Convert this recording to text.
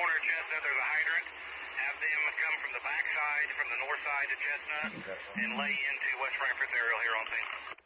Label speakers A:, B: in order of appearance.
A: corner of Chestnut, there's a hydrant. Have them come from the back side, from the north side of Chestnut, and lay into West Frankfurt's aerial here on scene.